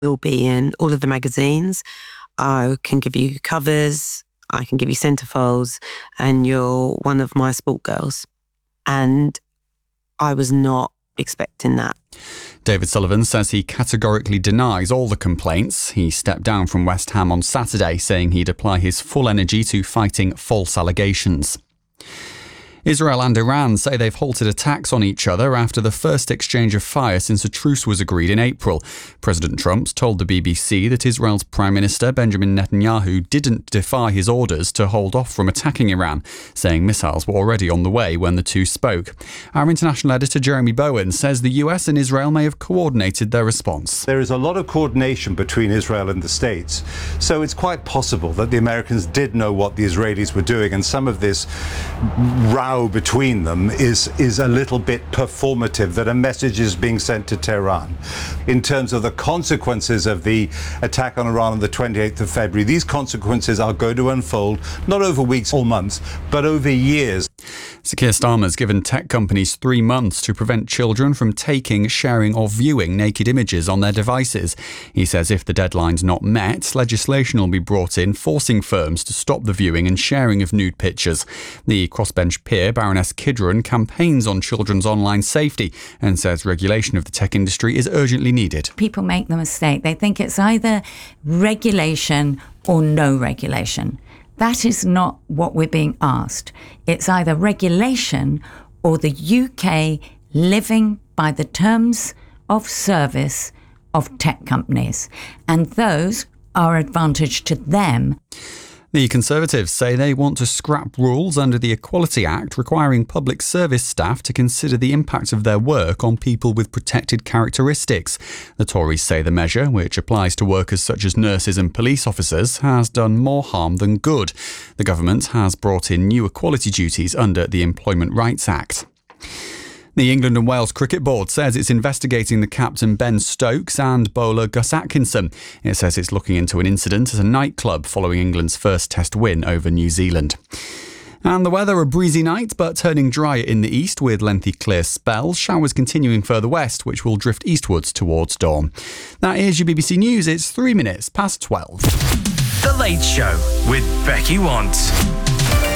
We'll be in all of the magazines. I can give you covers, I can give you centerfolds, and you're one of my sport girls. And I was not expecting that. David Sullivan says he categorically denies all the complaints. He stepped down from West Ham on Saturday, saying he'd apply his full energy to fighting false allegations. Israel and Iran say they've halted attacks on each other after the first exchange of fire since a truce was agreed in April. President Trump told the BBC that Israel's Prime Minister Benjamin Netanyahu didn't defy his orders to hold off from attacking Iran, saying missiles were already on the way when the two spoke. Our international editor Jeremy Bowen says the US and Israel may have coordinated their response. There is a lot of coordination between Israel and the States, so it's quite possible that the Americans did know what the Israelis were doing, and some of this row between them is a little bit performative, that a message is being sent to Tehran. In terms of the consequences of the attack on Iran on the 28th of February, these consequences are going to unfold not over weeks or months, but over years. Sir Keir Starmer's given tech companies 3 months to prevent children from taking, sharing or viewing naked images on their devices. He says if the deadline's not met, legislation will be brought in forcing firms to stop the viewing and sharing of nude pictures. The crossbench peer, Baroness Kidron, campaigns on children's online safety and says regulation of the tech industry is urgently needed. People make the mistake. They think it's either regulation or no regulation. That is not what we're being asked. It's either regulation or the UK living by the terms of service of tech companies. And those are advantage to them. The Conservatives say they want to scrap rules under the Equality Act requiring public service staff to consider the impact of their work on people with protected characteristics. The Tories say the measure, which applies to workers such as nurses and police officers, has done more harm than good. The government has brought in new equality duties under the Employment Rights Act. The England and Wales Cricket Board says it's investigating the captain Ben Stokes and bowler Gus Atkinson. It says it's looking into an incident at a nightclub following England's first Test win over New Zealand. And the weather, a breezy night, but turning drier in the east with lengthy clear spells. Showers continuing further west, which will drift eastwards towards dawn. That is your BBC News. It's 3 minutes past 12. The Late Show with Becky Want.